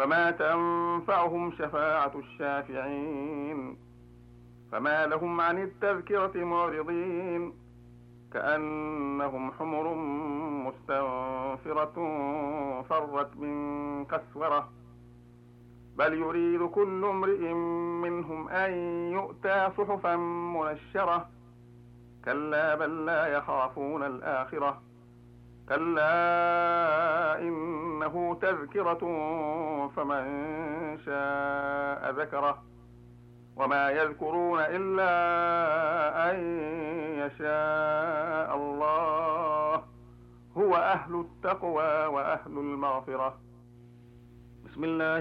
فما تنفعهم شفاعة الشافعين. فما لهم عن التذكرة معرضين، كأنهم حمر مستنفرة فرت من قسورة. بل يريد كل امرئ منهم أن يؤتى صحفا منشرة. كلا بل لا يخافون الآخرة. كلا إنه تذكرة فمن شاء ذكره. وما يذكرون إلا أن يشاء الله. هو أهل التقوى وأهل المغفرة. بسم الله